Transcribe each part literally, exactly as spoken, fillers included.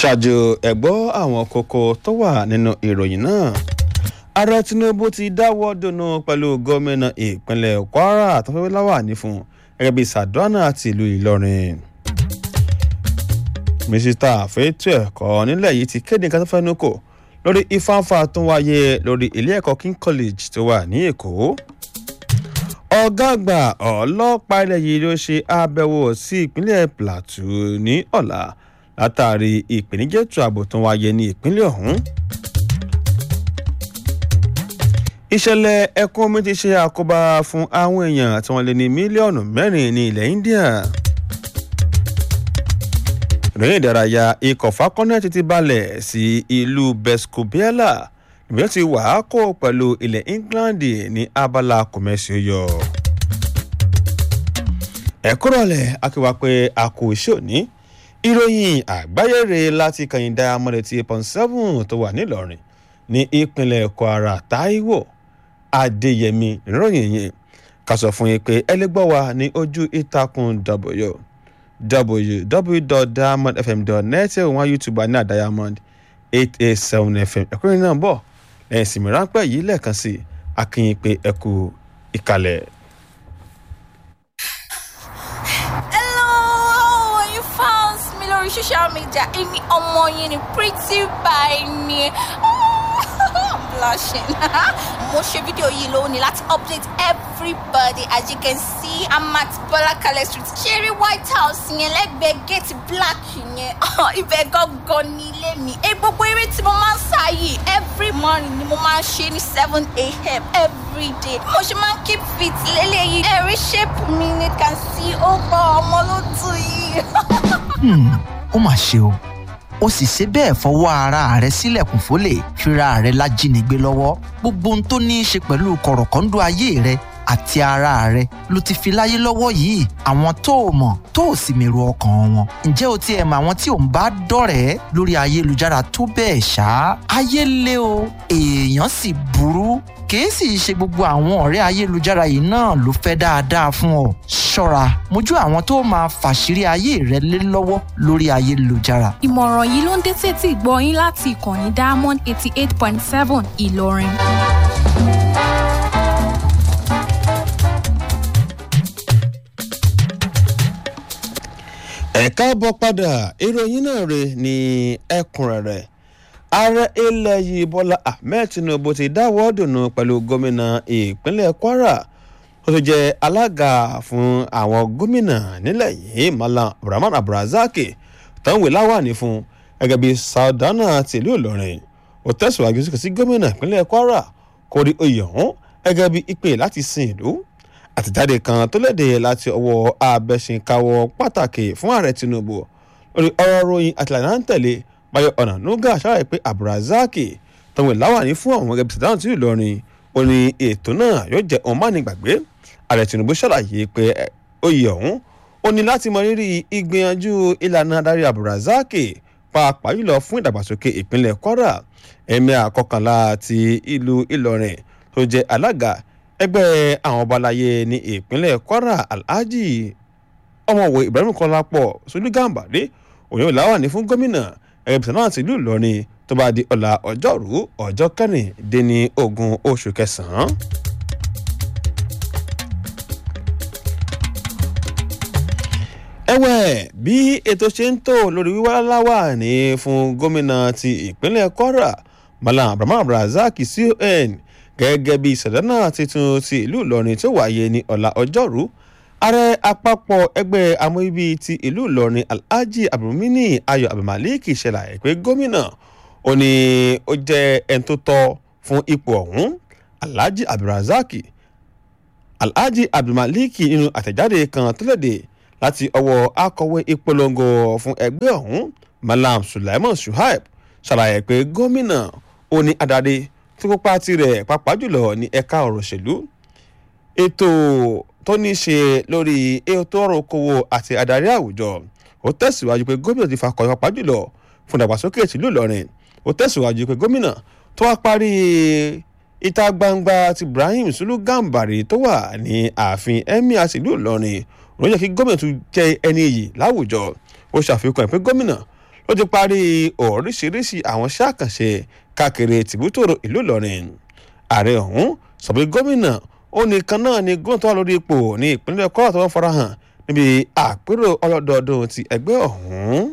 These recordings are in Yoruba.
ṣáájú ẹ̀gbọ́ àwọn kókó tó wà nínú ìròyìn náà. ààrẹ Tinubu ti dáwọ́ dùnú pẹ̀lú gómìnà ìpínlẹ̀ Kwara tó fẹ́ láwà ní fún gẹ́gẹ́ bí Sàdúnà àti ìlú Ìlọrin. mínísítà fẹ́tò ẹ̀kọ́ nílẹ̀ yìí ti kéde nǹkan tó fẹ́nu kò lórí ìfáǹfà tó wáyé lórí ilé ẹ̀kọ́ King College tó wà ní Èkó. ọ̀gá àgbà ọlọ́pàá ilẹ̀ yìí ló ṣe àbẹ̀wò sí ìpínlẹ̀ Plateau ní ọ̀la látàrí ìpèníjà ètò ààbò tó wáyé ní ìpínlẹ̀ ọ̀hún. ìṣẹ̀lẹ̀ ẹ̀kún omi ti ṣe àkóbá fún àwọn èèyàn tí wọ́n lé ní mílíọ̀nù mẹ́rin ní ilẹ̀ India. ìròyìn ìdárayá ikọ̀ Falconet ti balẹ̀ sí ìlú Bescobiela ìbílẹ̀ ti wà á kó pẹ̀lú ilẹ̀ England ní abala kòmẹ́sì yọ. ẹ̀kúrọ̀lẹ̀ akíwá pé a kò ṣe òní ìròyìn àgbáyére láti kàyìn Diamond eight point seven tó wà nílọrin ní ìpínlẹ̀ Kwara. Táíwò Adéyẹmí ìròyìn yìí ká sọ fún yín pé ẹ lè gbọ́ wa ní ojú ìtàkùn w w w dot diamond f m dot net wọn YouTube ní Diamond eight eight seven f m. ẹ̀kúnrin náà bọ̀ lẹ́yìn ìsinmi ráńpẹ́ yìí lẹ́ẹ̀kan sí akínyìn pé ẹ kú ìkàlẹ̀. Social media, èmi ọmọ yín ni pretty by ni. I'm blushing. Mo ṣe fídíò yìí lónìí láti update everybody. As you can see, I'm at Bọ́lákalẹ̀ Street. Cherry White House yẹn lẹ́gbẹ̀ẹ́ gate black yẹn. Ibẹ̀ gangan ní ilé mi. Ẹ gbogbo eré tí mo máa ń sá yìí every morning ni mo máa ń ṣe ní seven a.m. every day. Mo ṣe máa ń keep fit lélẹ́yìí. Ẹ̀rí shape mi ni can see ó bọ́ ọmọ ló tù yìí. Hmm. ó mà ṣe o ó sì ṣe bẹ́ẹ̀ fọwọ́ ara rẹ̀ sílẹ̀kùn fólè fira rẹ̀ lájínigbé lọ́wọ́ gbogbo ohun tó ní í ṣe pẹ̀lú kọ̀rọ̀kọ́ńdú ayé rẹ̀ àti ara rẹ̀ ló ti fi láyé lọ́wọ́ yìí àwọn tó o mọ̀ tó o sì mèrò ọkàn wọn ǹjẹ́ o ti ẹ̀ mọ̀ àwọn tí ò ń bá dọ̀rẹ́ lórí ayélujára tó bẹ́ẹ̀ ṣá ayé le o èèyàn sì burú kìí sì ṣe gbogbo àwọn ọ̀rẹ́ ayélujára yìí náà ló fẹ́ dáadáa fún ọ ṣọ́ra mójú àwọn tó máa fàṣírí ayé rẹ lé lọ́wọ́ lórí ayélujára. ìmọ̀ràn yìí ló ń dé sétí ìgbọ́ yín láti ìkànnì Diamond eighty eight point seven Ìlọrin. ẹ káàbọ̀ padà ìròyìn náà rè ní ẹ̀kúnrẹ́rẹ́. ààrẹ ilẹ̀ yìí Bọ́lá Ahmed Tinubu ti dáwọ́ dùnú pẹ̀lú gómìnà ìpínlẹ̀ Kwara ó tó jẹ́ alága fún àwọn gómìnà nílẹ̀ yìí Malam Abdulrahman Abdulrazak tánwé láwàní fún gẹ́gẹ́ bí Sàdúnà tìlú Ìlọrin ó tẹ̀síwájú sí gómìnà ìpínlẹ̀ Kwara kó rí oyè ọ̀hún gẹ́gẹ́ bí ìpè láti sin ìlú. àtẹ̀jáde kan tó léde láti ọwọ́ abẹ́sìnkáwọ́ pàtàkì fún ààrẹ Tinubu lórí ọ̀rọ̀ ròyìn àtìlànà ń tẹ̀lé Báyọ̀ Ọ̀nànúgà ṣàlàyé pé Abdulrazak tọ̀wé láwàní fún àwọn gẹ́gẹ́ bí Sàdúnà tìlú Ìlọrin ó ní ètò náà yóò jẹ́ ohun mánigbàgbé. ààrẹ Tinubu ṣàlàyé pé oyè ọ̀hún ó ní láti mọ rírì ìgbìyànjú ìlànà adarí Abdulrazak pàápàá jùlọ fún ìdàgbàsókè ìpínlẹ̀ Kwara. ẹ̀mí àkọkànlá ti ìlú Ìlọrin tó jẹ́ alága ẹgbẹ́ àwọn ọba aláyé ní ìpínlẹ̀ Kwara Alhaji ọmọwé Ibrahim Kọ́lápọ̀ Sùlùgàmbàdé òyìnbó láwàní fún gómìnà ẹgbẹ́ náà ti ìlú Ìlọrin tó bá di ọ̀la ọjọ́rú ọjọ́ kẹrìndínní ogún oṣù kẹsàn-án. ẹ̀wẹ̀ bí ètò ṣe ń tò lórí wíwá láwàní fún gómìnà ti ìpínlẹ̀ Kwara Malam Abdulrahman Abdulrazak C O N gẹ́gẹ́ bí Sàdúnà tuntun ti ìlú Ìlọrin tó wáyé ní ọ̀la ọjọ́rú ààrẹ àpapọ̀ ẹgbẹ́ amóyíbí ti ìlú Ìlọrin Alhaji Abdulmini Ayọ̀ Abdulmalik ṣàlàyé pé gómìnà ó ní ó jẹ́ ẹni tó tọ́ fún ipò ọ̀hún. Alhaji Abdulrazak Alhaji Abdulmalik nínú àtẹ̀jáde kan tó léde láti ọwọ́ akọ̀wé ìpolongo fún ẹgbẹ́ ọ̀hún Malam Sulaiman Shuaib ṣàlàyé pé gómìnà ó ní adarí tó kópa tirẹ̀ pàápàá jùlọ ní ẹ̀ka ọ̀rọ̀ òṣèlú ètò tó ní ṣe lórí ètò ọrọ̀ okòwò àti adarí àwùjọ. ó tẹ̀síwájú pé gómìnà ti fakọyọ pàápàá jùlọ fún ìdàgbàsókè ìlú Ìlọrin. ó tẹ̀síwájú pé gómìnà tó wá parí ìta gbangba ti Ibrahim Sùlùgàmbàdé tó wà ní ààfin emir ìlú Ìlọrin ló jẹ́ kí gómìnà tún jẹ́ ẹni iyì láwùjọ. ó ṣàfikún ẹ̀ pé gómìnà ló ti parí oríṣiríṣi àwọn iṣẹ́ àkànṣe káàkiri tìbútòrò ìlú Ìlọrin. ààrẹ ọ̀hún sọ pé gómìnà ó nìkan náà ni gómìnà tó wà lórí ipò ní ìpínlẹ̀ Kwara tó wọ́n farahàn níbi àpérò ọlọ́dọọdún ti ẹgbẹ́ ọ̀hún.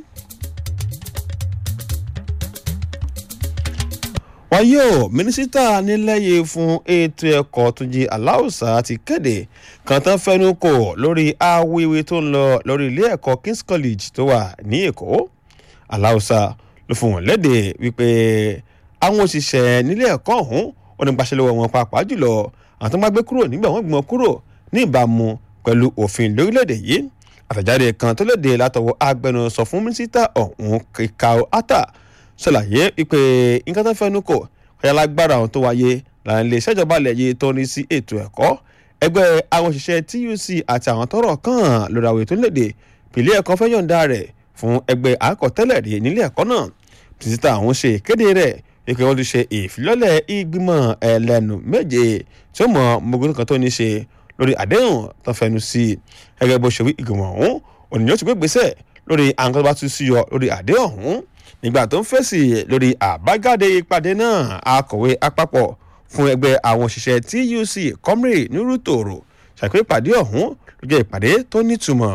wáyé o mínísítà nílẹ̀yẹ fún ètò ẹ̀kọ́ Túnjí Aláùsá ti kéde kan tán fẹnu kò lórí awíwí tó ń lọ lórí ilé ẹ̀kọ́ King's College tó wà ní Èkó. Aláùsá ló fún wọn léde wípé àwọn òṣìṣẹ́ nílé ẹ̀kọ́ ọ̀hún ò ní gbaṣẹ́ lọ́wọ́ wọn pàápàá jùlọ àwọn tó ń bá gbé kúrò nígbà wọ́n gbìmọ̀ kúrò ní ìbámu pẹ̀lú òfin lórílẹ̀‐èdè yìí. àtẹ̀jáde kan tó léde látọwọ́ agbẹnusọ fún mínísítà ọ̀hún Kíkàó Átà ṣàlàyé wípé nǹkan tó fẹnu kò kọjá lágbára àwọn tó wáyé láàrin ilé iṣẹ́ ìjọba ilẹ̀ yìí tó ní sí ètò ẹ̀kọ́ ẹgbẹ́ àwọn òṣìṣẹ́ T U C àti àwọn tọ́rọ̀ kàn lórí àwọn ètò ìlédè pìlẹ̀ ẹ̀kọ́ fẹ́ yọ̀ǹda rẹ̀ fún ẹgbẹ́ àkọ́tẹ́lẹ̀ rí nílé ẹ̀kọ́ náà. mínísítà ọ̀hún ṣe ìkéde rẹ̀ wípé wọ́n ti ṣe ìfilọ́lẹ̀ ìgbìmọ̀ ẹlẹ́nu méje tí ó mọ mogun kan tó ní ṣe lórí àdéhùn tó fẹnu sí gẹ́gẹ́ bó ṣe wí ìgbìmọ̀ ọ̀hún ònìyàn ti gbé gbèsè lórí àwọn tó bá tún sí yọ lórí àdéhùn ọ̀hún. nígbà tó ń fèsì lórí àbájáde ìpàdé náà akọ̀wé àpapọ̀ fún ẹgbẹ́ àwọn òṣìṣẹ́ T U C Comrade Nuru Toro ṣàpèjì ìpàdé ọ̀hún ló jẹ́ ìpàdé tó nítumọ̀.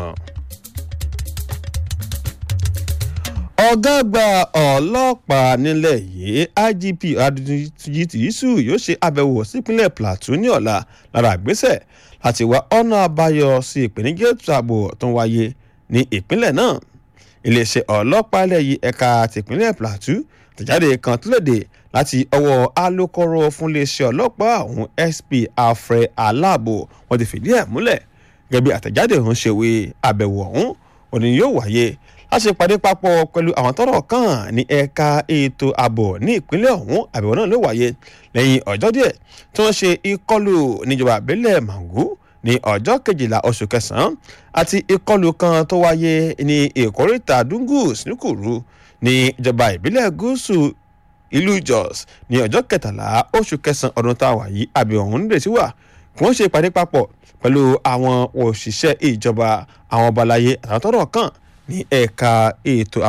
ọ̀gá àgbà ọlọ́pàá nílẹ̀ yìí I G P Adétúnjì Dìísù yóò ṣe àbẹ̀wò sípínlẹ̀ Plateau ní ọ̀la lára ìgbésẹ̀ láti wá ọ̀nà àbáyọ sí ìpèníjà ètò ààbò tó ń wáyé ní ìpínlẹ̀ náà. iléeṣẹ́ ọlọ́pàá ilẹ̀ yìí ẹ̀ka tìpínlẹ̀ Plateau àtẹ̀jáde kan tó léde láti ọwọ́ alukoro fún iléeṣẹ́ ọlọ́pàá ọ̀hún S P Alfred Aláàbò wọ́n ti fìdí ẹ̀ múlẹ̀ gẹ́gẹ́ bí àtẹ̀jáde ọ̀hún ṣe wí àbẹ̀wò ọ̀hún òní yóò wáyé láti pàdé papọ̀ pẹ̀lú àwọn tọ́rọ̀ kàn ní ẹ̀ka ètò ààbò ní ìpínlẹ̀ ọ̀hún. àbẹ̀wò náà ló wáyé lẹ́yìn ọjọ́ díẹ̀ tí wọ́n ṣe ìkọlù níjọba ìbílẹ̀ Mangu ní ọjọ́ kejìlá oṣù kẹsàn-án àti ìkọlù kan tó wáyé ní ìkóríta Dungus níkùrú ní ìjọba ìbílẹ̀ gúúsù ìlú Jos ní ọjọ́ kẹtàlá oṣù kẹsàn-án ọdún tá a wà yìí. àbẹ̀wò ọ̀hún nírètí wà kí wọ́n ṣe ìpàdé papọ̀ pẹ̀lú àwọn òṣìṣẹ́ ìjọba àwọn ọba aláyé àtàwọn tọ́rọ̀ kàn ní ẹ̀ka ètò